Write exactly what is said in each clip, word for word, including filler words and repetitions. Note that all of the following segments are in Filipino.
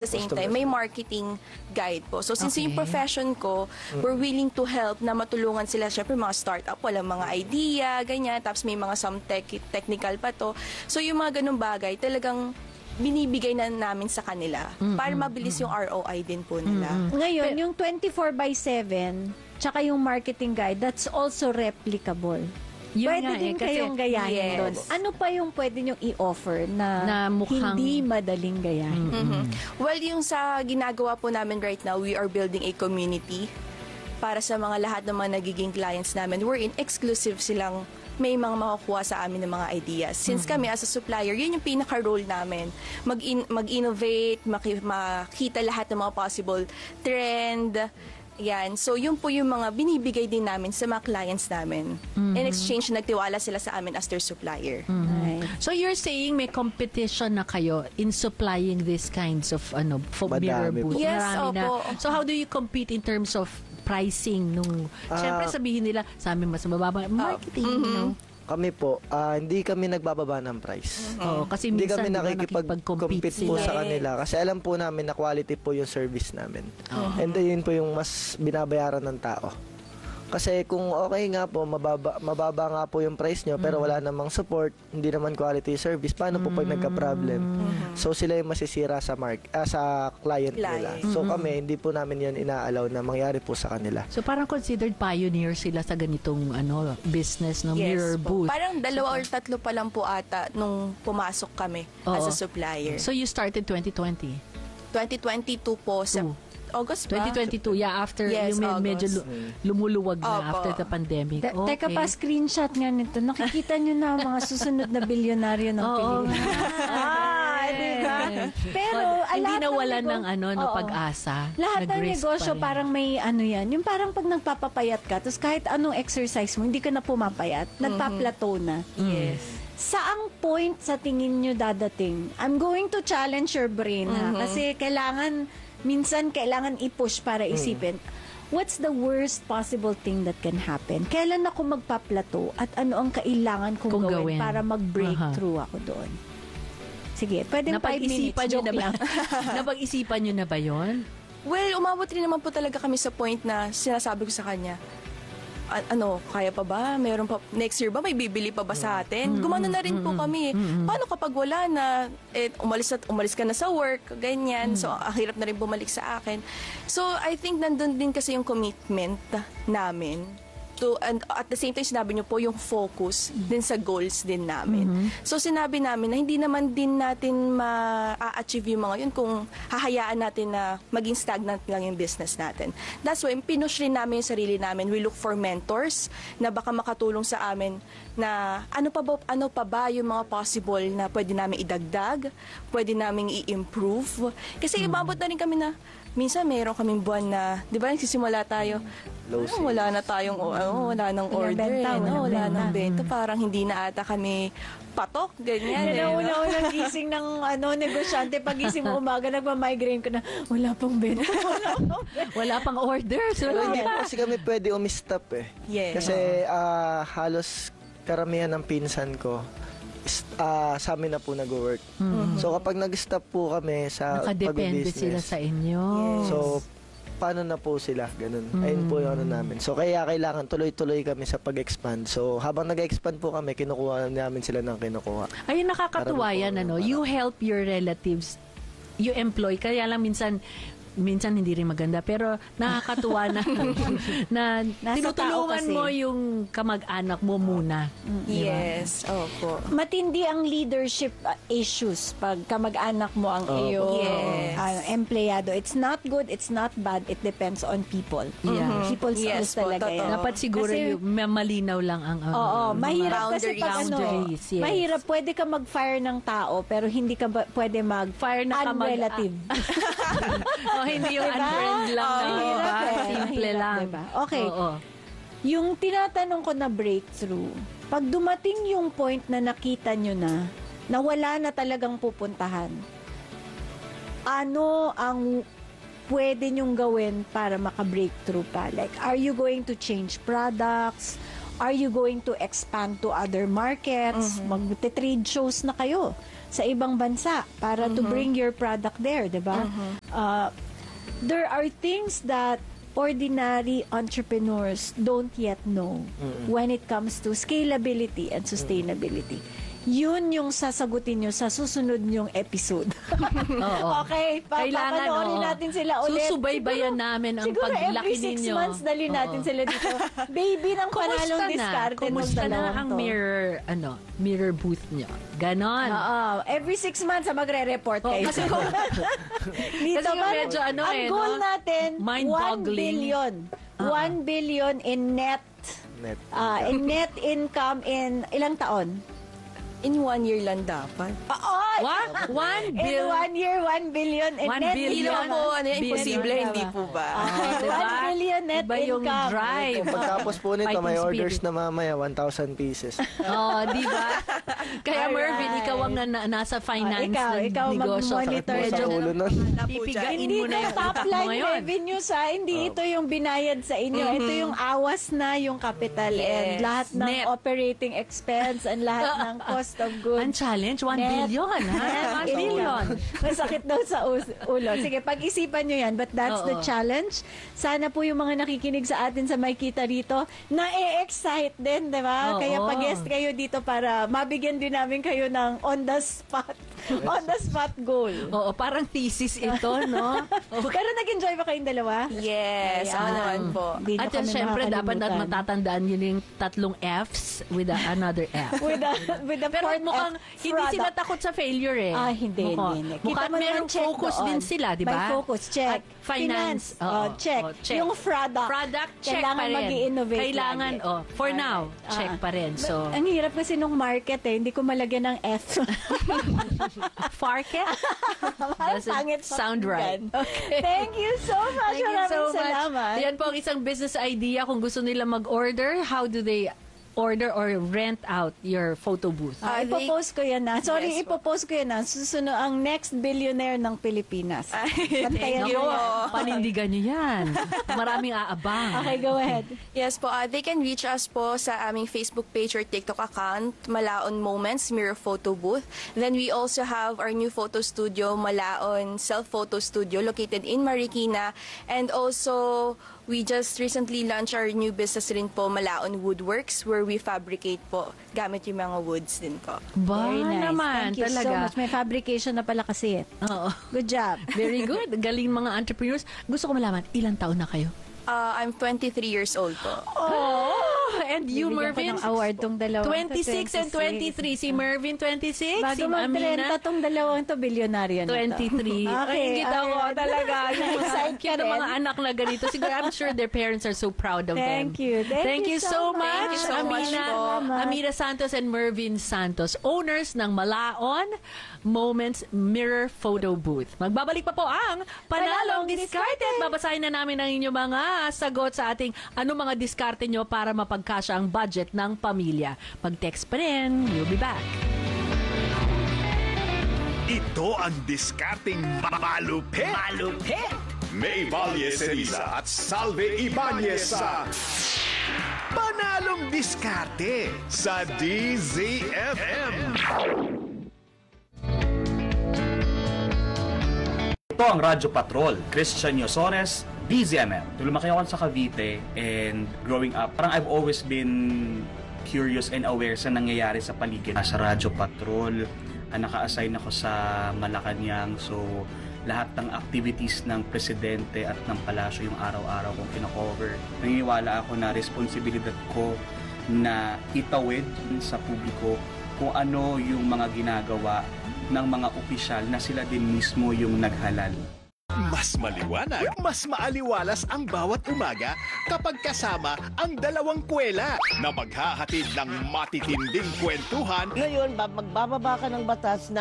same Customers time, may po. marketing guide po. So, since Okay. yung profession ko, we're willing to help na matulungan sila. Siyempre, mga startup, walang mga idea, ganyan. Tapos may mga some tech, technical pa to. So, yung mga ganung bagay, talagang binibigay na namin sa kanila para mabilis yung R O I din po nila. Ngayon, yung twenty-four by seven, tsaka yung marketing guide, that's also replicable. Yun Pwede nga eh, din kasi- kayong gayahin Yes. doon. Ano pa yung pwede nyong i-offer na, Na mukhang- hindi madaling gayahin? Mhm. Well, yung sa ginagawa po namin right now, we are building a community para sa mga lahat ng mga nagiging clients namin. We're in exclusive silang may mga makukuha sa amin ng mga ideas. Since kami as a supplier, yun yung pinaka-role namin. Mag-in- mag-innovate, maki- makita lahat ng mga possible trend. Yan. So, yun po yung mga binibigay din namin sa mga clients namin. In exchange, nagtiwala sila sa amin as their supplier. Right. So you're saying may competition na kayo in supplying these kinds of ano for Madami mirror po. booths? Yes, Marami na. opo. So how do you compete in terms of pricing nung Ah, syempre sabihin nila sa amin mas mababa marketing, you know? Kami po, ah, hindi kami nagbababa ng price. Oo, kasi Hindi minsan kami di ba, nakikipag-compete po sila. sa kanila kasi alam po namin na quality po yung service namin. And then yun po yung mas binabayaran ng tao. Kasi kung okay nga po, mababa, mababa nga po yung price nyo, pero wala namang support, hindi naman quality service, paano po pag nagka-problem? So sila yung masisira sa mark, ah, sa client, nila. Client. So kami, hindi po namin yun inaalaw na mangyari po sa kanila. So parang considered pioneer sila sa ganitong ano business ng mirror po. booth. Parang dalawa or tatlo pa lang po ata nung pumasok kami as Oo. a supplier. So you started twenty twenty. twenty twenty-two po sa Two. August ba? twenty twenty-two, yeah, after Yes, yung med- medyo August. lu- lumuluwag na Opo. after the pandemic. Te- Teka pa, screenshot nga nito. Nakikita nyo na ang mga susunod na bilyonaryo ng Oo. Pilipinas. Ah, diba? Pero, ah, hindi lahat ng nawalan nego- ng ano, no, Oo. pag-asa. Lahat ng Nag-risk negosyo pa rin. parang may ano yan. Yung parang pag nagpapapayat ka, tapos kahit anong exercise mo, hindi ka na pumapayat, nagpa-plateau na. Yes. Saang point sa tingin nyo dadating? I'm going to challenge your brain, ha? Kasi kailangan, minsan kailangan i-push para isipin, what's the worst possible thing that can happen? Kailan ako magpa-plateau at ano ang kailangan kong Kung gawin, gawin. para mag-breakthrough ako doon? Sige, pwedeng five minutes. Napag-isipan nyo Joke na ba? lang. Napag-isipan nyo na ba yun? Well, umabot rin naman po talaga kami sa point na sinasabi ko sa kanya, "A- ano, kaya pa ba? Meron pa, next year ba may bibili pa ba sa atin? Gumano na rin po kami. Paano kapag wala na, eh, umalis, at, umalis ka na sa work, ganyan. So, ang hirap na rin bumalik sa akin. So, I think nandun din kasi yung commitment namin to, and at the same time sinabi niyo po yung focus din sa goals din namin. So sinabi namin na hindi naman din natin ma-achieve yung mga yun kung hahayaan natin na maging stagnant lang yung business natin. That's why pinush rin namin yung sarili namin. We look for mentors na baka makatulong sa amin na ano pa ba, ano pa ba yung mga possible na pwede namin idagdag, pwede namin i-improve. Kasi ibabot na rin kami na minsan mayroon kaming buwan na, di ba, nagsisimula tayo, Low ah, wala na tayong, oh, wala nang Walang order, benta, eh, no? walang wala benta. nang benta, parang hindi na ata kami patok, ganyan. Yan eh, ang no? una-unang gising ng ano, negosyante. Pagising mo umaga, nagmamigraine ko na, wala pang benta. Wala pang benta. Wala pang orders. Pero Wala hindi pa. po kasi kami pwede umistop eh. Yes. Kasi ah, halos karamihan ng pinsan ko is- ah, sa amin na po nag-work. So kapag nag-stop po kami sa Nakadepende pag-business, sila sa inyo. So paano na po sila? Ganun. Ayun po yung ano namin. So kaya kailangan tuloy-tuloy kami sa pag-expand. So habang nag-expand po kami, kinukuha namin sila ng kinukuha. Ayun, nakakatuwa Para yan, po, ano? para- You help your relatives, you employ. Kaya lang minsan, minsan hindi rin maganda, pero nakakatuwa na na Nasa tinutulungan tao kasi. mo yung kamag-anak mo muna. Yes, opo. Matindi ang leadership uh, issues pag kamag-anak mo ang Opo. iyong Yes. uh, empleyado. It's not good, it's not bad, it depends on people. Yeah. People Yes skills po, talaga totoo. yan. Dapat siguro Kasi- yung ma- malinaw lang ang ang- Oo, mga mahirap kasi boundaries. pag ano, Boundaries, yes. mahirap, pwede ka mag-fire ng tao, pero hindi ka ba, pwede mag-fire na kamag- unrelative. oh, hindi yung Diba? unfriend lang. Oo, na, mahirap diba? eh. Simple Mahirap, lang. diba? Okay. Oo. Yung tinatanong ko na breakthrough, pag dumating yung point na nakita nyo na, na wala na talagang pupuntahan, ano ang pwede nyong gawin para maka-breakthrough pa? Like, are you going to change products? Are you going to expand to other markets? Mag-trade shows na kayo. sa ibang bansa para to bring your product there, di ba? Uh, there are things that ordinary entrepreneurs don't yet know when it comes to scalability and sustainability. Yun yung sasagutin nyo sa susunod nyong episode. Oo. Okay, pa Kailangan, papanoorin oo. natin sila ulit. Susubaybayan Siguro- namin ang siguro paglaki every six ninyo. months dali natin Oo. sila dito. Baby ng panalong Kumusta na? diskarte ng Kumusta na dalawang ang to. mirror, ano, mirror booth nyo? Ganon. Oo. Every six months, ah, magre-report Oo, kayo. kasi kung, Dito kasi yung ba, medyo ano ang eh, goal no? natin, one Mind-boggling. billion. one billion in net, Net. ah, in net income in ilang taon? In one year lang dapat. Ay! What? One In bill? one year, one billion in One net billion. Hindi naman income. po, ano yan, imposible, Billion. hindi po ba? Okay, Diba? one billion net Iba yung income. drive. Pagtapos po nito, Fighting may orders spirit. na mamaya one thousand pieces. Oh, di ba? Kaya Alright. Mervin, ikaw ang na, na- nasa finance ikaw, ng ikaw negosyo. mag-monitor Sakit po Medyo sa ulo nun. pipigain Hindi mo na ito yung top utak mo line ngayon. revenue sa, hindi ito yung binayad sa inyo. Ito yung awas na yung capital and Yes. lahat ng Net. operating expense and lahat ng cost of Ang goods. challenge, one Net. billion, ha? One Net billion. income. Masakit daw sa us- ulo. Sige, pag-isipan nyo yan. But that's the Oo. challenge. Sana po yung mga nakikinig sa atin sa May Kita rito, na-e-excite din, di ba? Oo. Kaya pag-guest kayo dito para mabigyan din namin kayo ng on the spot, on the spot goal. Oo, parang thesis ito, no? Pero nag-enjoy ba kayong dalawa? Yes, ako Ayan. naman po. Hindi nyo At yan, kami syempre, dapat na makakalimutan. matatandaan yun yung tatlong F's with a, another F. With the, with the Pero fourth mukhang F, hindi product. sila takot sa failure eh. Ah, hindi, Mukhang, hindi, hindi. mukhang Kita mo naman, merong check focus doon. din sila, di ba? May focus, check. At finance, Finance, oh, check. oh, check. Yung product. Product, check Kailangan pa rin. mag-i-innovate Kailangan, lagi. oh, for Alright. now, check Ah. pa rin. So, Ang hirap kasi nung market eh, hindi ko malagyan ng F. Farket? Parang Doesn't pangit sound right. pakinggan. Thank you so much. Thank you Maraming so much. salamat. Yan po ang isang business idea. Kung gusto nila mag-order, how do they order or rent out your photo booth? Ah, Ah, they- ipopost ko yan na. Sorry, Yes po. ipopost ko yan na. Susunod ang next billionaire ng Pilipinas. Ay, Bantayan thank you nyo po. yan. Panindigan nyo yan. Maraming aabang. Okay, go ahead. Yes po, uh, they can reach us po sa aming Facebook page or TikTok account, Malaon Moments Mirror Photo Booth. Then we also have our new photo studio, Malaon Self Photo Studio, located in Marikina. And also, we just recently launched our new business rin po, Malaon Woodworks, where we fabricate po gamit yung mga woods din po. Ba Very nice. naman, Thank you talaga. so much. May fabrication na pala kasi. Oo. Good job. Very good. Galing mga entrepreneurs. Gusto ko malaman, ilang taon na kayo? Uh, I'm twenty-three years old po. Oh! And you, Bibigyan ko Mervin? ng award tong dalawang to, twenty-six and twenty-three. Si Mervin, twenty-six. Bago si mag-trenta Amina, tong dalawang to, bilyonaryo na to. twenty-three. Okay, Ay, ingit ako alright. talaga. Yung mga, Excited ka yung rin? mga anak na ganito. Siguro, I'm sure their parents are so proud of them. Thank you. Thank you you so so much. much, Thank you so much Amina, po. Salamat. Amira Santos and Mervin Santos, owners ng Malaon Moments Mirror Photo Booth. Magbabalik pa po ang Panalong Panalong Diskarte. At babasahin na namin ang inyong mga sagot sa ating ano mga diskarte nyo para mapagkasya ang budget ng pamilya. Mag-text pa rin. We'll be back. Ito ang diskarting malupit. Malupit. May Valle Ceriza at Salve Ibanez sa Panalong Diskarte sa D Z F M. Ito ang Radyo Patrol, Christian Yosones, D Z M M. Lumaki ako sa Cavite and growing up, parang I've always been curious and aware sa nangyayari sa paligid. Sa Radyo Patrol, ah, naka-assign ako sa Malacanang, so lahat ng activities ng presidente at ng palasyo yung araw-araw kong kinakover. Naniniwala ako na responsibilidad ko na itawid sa publiko kung ano yung mga ginagawa ng mga opisyal na sila din mismo yung naghalal. Mas maliwanag, mas maaliwalas ang bawat umaga kapag kasama ang dalawang kwela na maghahatid ng matitinding kwentuhan Ngayon, ba, magbababa ka ng batas na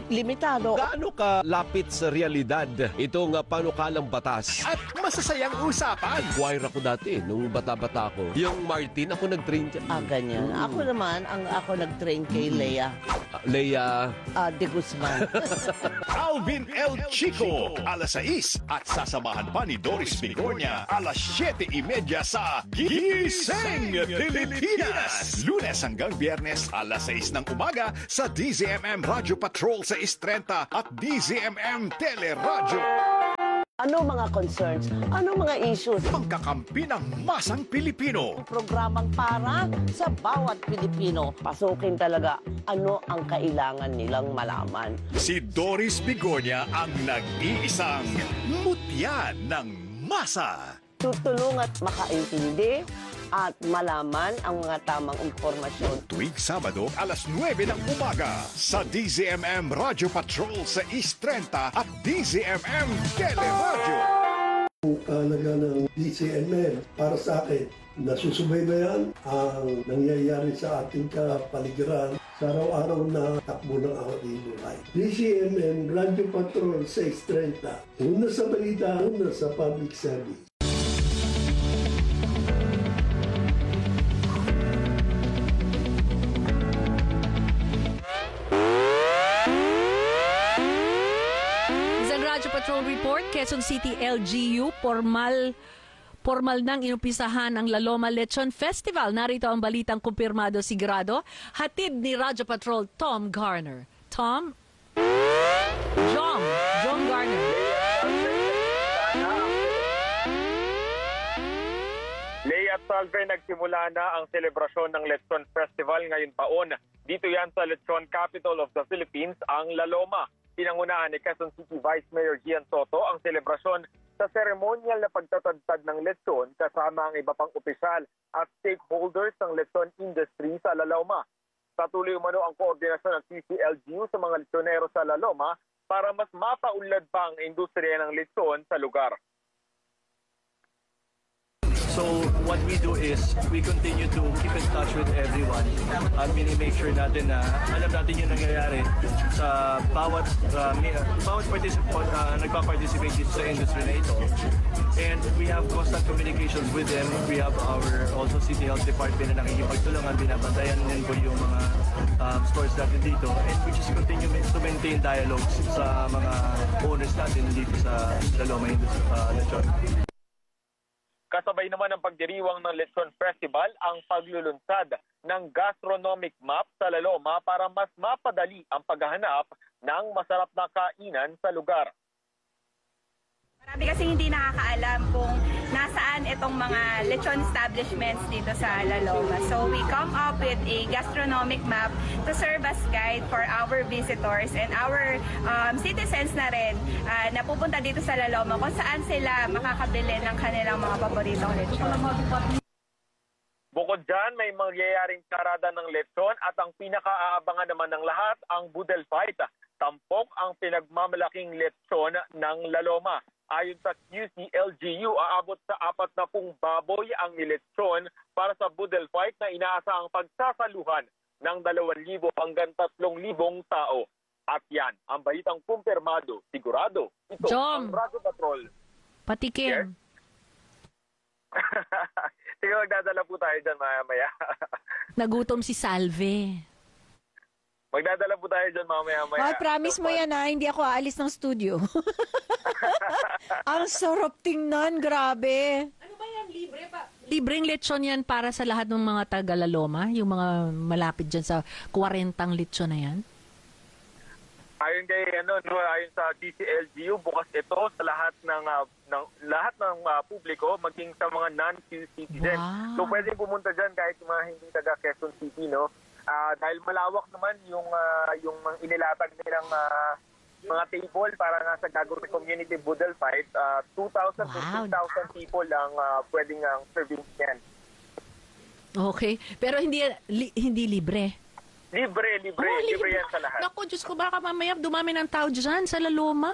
limitado. Gaano ka lapit sa realidad itong uh, panukalang batas? At masasayang usapan. Choir ako dati, nung bata-bata ko. Yung Martin, ako nag-train dyan. Ah, ganyan. Ako naman, ang ako nag-train kay Lea Uh, Leia, ah, de Guzman. Alvin El Chico, alas sais. At sasamahan pa ni Doris Bigornia, alas siyete y media sa Gising Pilipinas. Lunes hanggang Biyernes, alas sais ng umaga sa D Z M M Radio Patrol sa Istrenta at D Z M M Teleradyo. Ano mga concerns? Ano mga issues? Pangkakampi ng masang Pilipino. Programang para sa bawat Pilipino. Pasukin talaga ano ang kailangan nilang malaman. Si Doris Bigornia ang nag-iisang mutya ng masa. Tutulong at makaintindi at malaman ang mga tamang impormasyon. Tuwing Sabado, alas nuwebe ng umaga sa D Z M M Radio Patrol sa East Trenta at D Z M M Teleradyo. Ang kahalaga ng D Z M M para sa akin, nasusubaybayan ang nangyayari sa ating kapaligiran sa araw-araw na takbo ng ating buhay. D Z M M Radio Patrol sa East Trenta. Una sa balita, una sa public service. Radyo Patrol Report, Quezon City L G U, formal formal nang inumpisahan ang La Loma Lechon Festival. Narito ang balitang kumpirmado sigurado, hatid ni Radyo Patrol Tom Garner. Tom? John, John Garner. Lea at Salve, nagsimula na ang selebrasyon ng Lechon Festival ngayong taon. Dito yan sa Lechon Capital of the Philippines, ang La Loma. Pinangunahan ni Quezon City Vice Mayor Gian Soto ang selebrasyon sa seremonyal na pagtatadtad ng lechon kasama ang iba pang opisyal at stakeholders ng lechon industry sa La Loma. Patuloy umano ang koordinasyon ng C C L G U sa mga lechonero sa La Loma para mas mapaunlad pa ang industriya ng lechon sa lugar. So what we do is we continue to keep in touch with everyone at make sure natin na alam natin yung nangyayari sa bawat uh, bawat participant uh, nagpa-participate dito sa industry na ito. And we have constant communications with them. We have our also City Health Department na nakikipagtulungan, binabantayan din po yung mga um, stores natin dito. And we just continue to maintain dialogues sa mga owners natin dito sa La Loma Industry uh, Lechon. Kasabay naman ng pagdiriwang ng Lechon Festival ang paglulunsad ng gastronomic map sa La Loma para mas mapadali ang paghahanap ng masarap na kainan sa lugar. Marami kasi hindi nakakaalam kung nasaan itong mga lechon establishments dito sa La Loma. So we come up with a gastronomic map to serve as guide for our visitors and our um, citizens na rin uh, na pupunta dito sa La Loma kung saan sila makakabili ng kanilang mga paboritong lechon. Bukod dyan, may mangyayaring karada ng lechon at ang pinaka-aabangan naman ng lahat, ang Boodle Fight. Tampok ang pinagmamalaking lechon ng La Loma. Ayon sa Q C L G U, aabot sa apat na pung baboy ang niletsyon para sa Boodle Fight na inaasahang pagsasaluhan ng dalawang libo hanggang tatlong libong tao. At yan, ang balitang kumpirmado, sigurado. Ito, Jom, ang Radyo Patrol. Patikim. Yes? Sige, magdadala po tayo dyan maya-maya. Nagutom si Salve. Magdadala po tayo dyan mamaya-maya. Ay, promise mo yan ha, hindi ako aalis ng studio. Ang sarap tingnan, grabe. Ano ba yan? Libre pa? Libreng lechon yan para sa lahat ng mga taga La Loma? Yung mga malapit dyan sa kwarentang lechon na yan? Ayon kay ano, no, ayon sa D C L G U, bukas ito sa lahat ng uh, ng lahat ng uh, publiko, maging sa mga non-Q citizen. Wow. So pwedeng pumunta diyan kahit mga hindi taga Quezon City, no. Uh, dahil malawak naman yung uh, yung mga inilatag nilang uh, mga table para nga sa Gagawin Community Boodle Fight, uh, two thousand to Wow. three thousand people ang uh, pwedeng ang uh, serving yan. Okay. Pero hindi li, hindi libre. Libre, libre, Oh, libre yan sa lahat. Naku, Diyos ko, baka mamaya dumami ng tao dyan sa La Loma.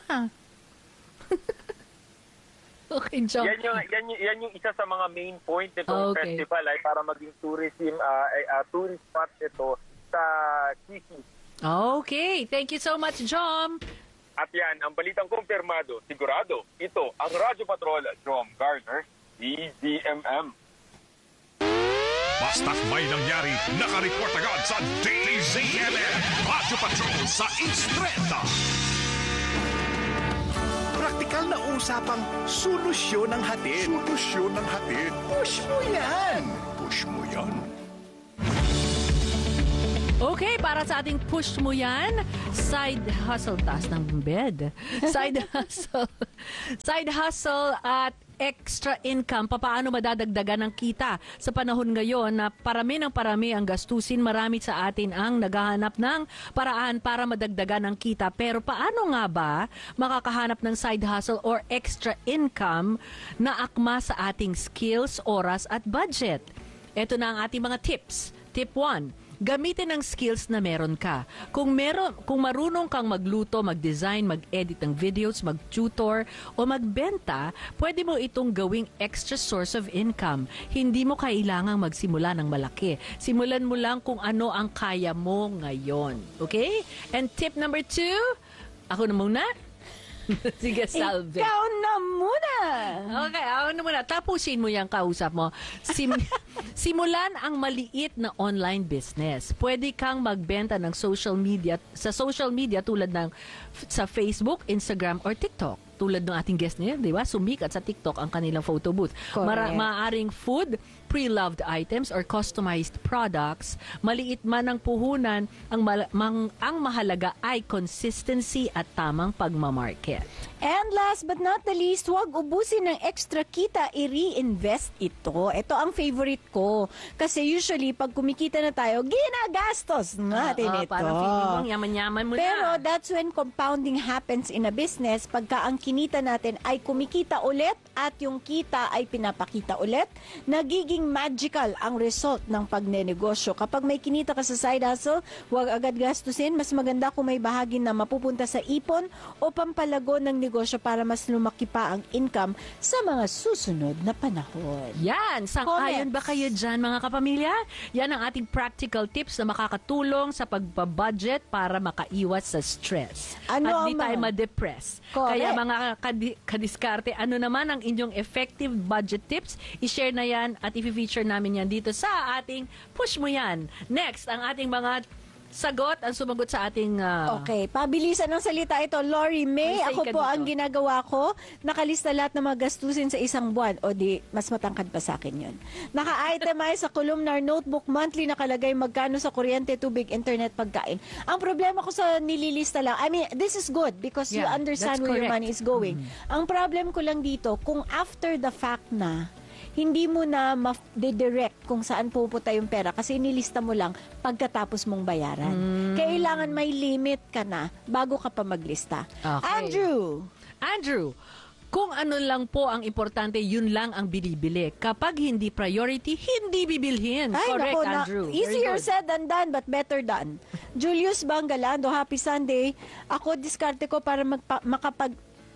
Okay, John. Yan yung, yan, yung, yan yung isa sa mga main point nitong Okay. festival ay para maging tourism, uh, uh, tourist spot ito sa Q C. Okay, thank you so much, Jom. At yan, ang balitang kumpirmado, sigurado, ito ang Radyo Patrol, Jom Garner, D Z M M. Basta't may nangyari, nakareport agad sa D Z M M. Radyo Patrol sa Instreta. Praktikal na usapang solusyon ng hatid. Solusyon ng hatid. Push mo yan! Push mo yan. Okay, para sa ating push mo yan, side hustle, taas ng bed. Side hustle. Side hustle at extra income, papaano madadagdagan ng kita sa panahon ngayon na parami ng parami ang gastusin, marami sa atin ang naghahanap ng paraan para madagdagan ng kita. Pero paano nga ba makakahanap ng side hustle or extra income na akma sa ating skills, oras at budget? Ito na ang ating mga tips. Tip one. Gamitin ang skills na meron ka. Kung meron, kung marunong kang magluto, mag-design, mag-edit ng videos, mag-tutor o magbenta, pwede mo itong gawing extra source of income. Hindi mo kailangang magsimula ng malaki. Simulan mo lang kung ano ang kaya mo ngayon. Okay? And tip number two, ako na muna. Sige, Salve. Ikaw na muna! Okay, ako na muna. Tapusin mo yung kausap mo. Sim- simulan ang maliit na online business. Pwede kang magbenta ng social media, sa social media tulad ng sa Facebook, Instagram, or TikTok. Tulad ng ating guest niya, di ba? Sumikat sa TikTok ang kanilang photo booth. Mara- maaring food, pre-loved items or customized products, maliit man ang puhunan, ang, mal- mang- ang mahalaga ay consistency at tamang pagmamarket. And last but not the least, huwag ubusin ng extra kita, i-reinvest ito. Ito ang favorite ko. Kasi usually, pag kumikita na tayo, ginagastos natin Oo, ito. Parang feeling mo, yaman-yaman mo Pero na. that's when compounding happens in a business. Pagka ang kinita natin ay kumikita ulit at yung kita ay pinapakita ulit, nagiging magical ang result ng pagnenegosyo. Kapag may kinita ka sa side hustle, huwag agad gastusin. Mas maganda kung may bahagi na mapupunta sa ipon o pampalago ng negosyo para mas lumaki pa ang income sa mga susunod na panahon. Yan! Sang-ayon ba kayo dyan, mga kapamilya? Yan ang ating practical tips na makakatulong sa pagbabudget para makaiwas sa stress. Ano At ang di tayo mga- ma-depress. Correct. Kaya mga kadi- kadiskarte, ano naman ang inyong effective budget tips? I-share na yan at i-feature namin yan dito sa ating Push Mo Yan. Next, ang ating mga sagot, ang sumagot sa ating... ah, Okay, pabilisan ng salita ito. Lori May, May ako say ka po dito. ang ginagawa ko. Nakalista lahat ng mga gastusin sa isang buwan. O di, mas matangkad pa sa akin yun. Naka-itemize sa columnar notebook, monthly nakalagay magkano sa kuryente, tubig, internet, pagkain. Ang problema ko sa nililista lang, I mean, this is good because you Yeah, understand that's where your correct. money is going. Ang problem ko lang dito, kung after the fact na, hindi mo na ma-direct kung saan pupunta yung pera kasi nilista mo lang pagkatapos mong bayaran. Hmm. Kailangan may limit ka na bago ka pa maglista. Okay. Andrew! Andrew, kung ano lang po ang importante, yun lang ang binibili. Kapag hindi priority, hindi bibilhin. Ay, Correct, naku, na- Andrew. Very easier good. said than done, but better done. Julius Bangalando, happy Sunday. Ako, diskarte ko para magpa- makapag...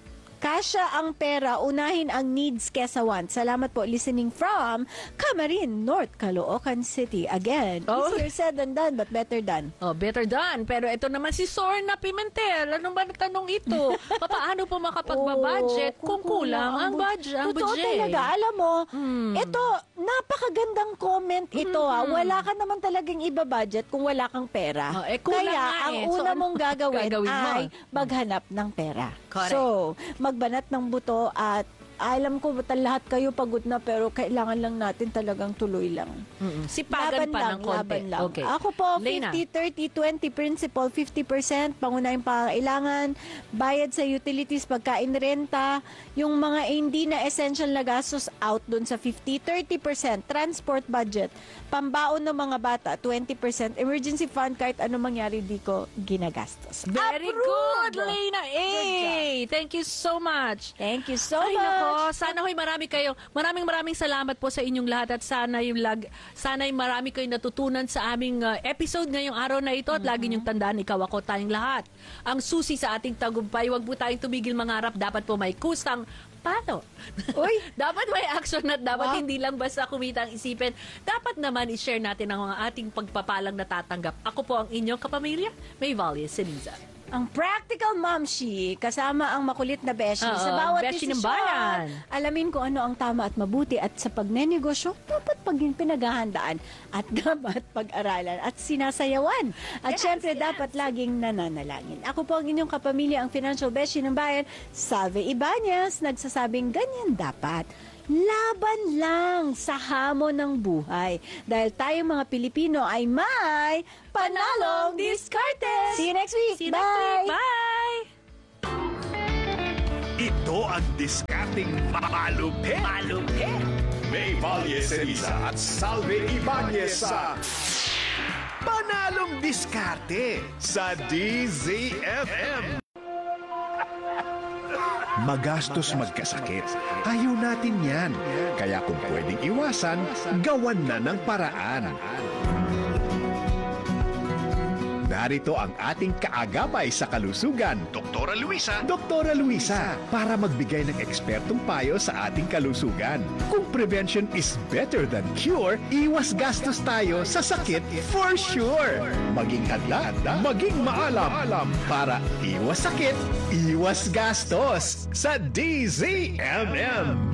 Kasya ang pera, unahin ang needs kesa wants. Salamat po, listening from Camarin, North Caloocan City. Again, Oh. easier said than done, but better done. Oh, better done. Pero ito naman si Sorna Pimentel. Ano ba tanong ito? Paano po makapag-budget Oo, kung kulang ang budget? Ang Totoo budget? talaga. Alam mo, Hmm. ito, napakagandang comment ito. ah. Wala ka naman talagang iba-budget kung wala kang pera. Oh, eh, kulang Kaya, nga ang eh. So, una ano mong gagawin, gagawin mo? ay maghanap ng pera. Correct. So, magbanat ng buto at alam ko ba't lahat kayo pagod na pero kailangan lang natin talagang tuloy lang. Mm-mm. Sipagan Laban pa lang, ng konti. laban lang. Okay. Ako po, Lena. fifty, thirty, twenty principal, fifty percent pangunahing pangailangan, bayad sa utilities, pagkain, renta, yung mga hindi na essential na gastos out dun sa fifty, thirty percent transport budget, pambaon ng mga bata, twenty percent emergency fund, kahit ano mangyari di ko ginagastos. Very Approved! good, Lena. Good Hey, thank you so much. Thank you so Ay, much. nako, Oo, sana hoy marami kayo. Maraming maraming salamat po sa inyong lahat at sana yung lag sana yung marami kayong natutunan sa aming uh, episode ngayong araw na ito at lagi niyong tandaan, ikaw ako tayong lahat. Ang susi sa ating tagumpay, wag po tayong tumigil mangarap, dapat po may kusang paano? Uy, dapat may action at dapat Wow. hindi lang basta kumita ang isipin. Dapat naman i-share natin ang mga ating pagpapalang natatanggap. Ako po ang inyong kapamilya, May Valle Seniza. Ang practical momshi kasama ang makulit na beshi. Oo, Sa bawat beshi ng desisyon, bayan. alamin kung ano ang tama at mabuti at sa pagnenegosyo, dapat paging pinaghahandaan at dapat pag-aralan at sinasayawan. At syempre, dapat laging nananalangin. Ako po ang inyong kapamilya, ang financial beshi ng bayan, Salve Ibanez, nagsasabing ganyan dapat. Laban lang sa hamon ng buhay. Dahil tayong mga Pilipino ay may panalong diskarte. See you next week. See you Bye. next week. Bye! Ito ang discarding malupit. Malupit. May Valle Ceniza at Salve Ibanez sa Panalong diskarte sa D Z F M. Magastos magkasakit. Ayaw natin yan. Kaya kung pwedeng iwasan, gawan na ng paraan. Narito ang ating kaagapay sa kalusugan, Doktora Luisa. Doktora Luisa, para magbigay ng ekspertong payo sa ating kalusugan. Kung prevention is better than cure, iwas gastos tayo sa sakit for sure. Maging handa, maging maalam para iwas sakit, iwas gastos sa D Z M M.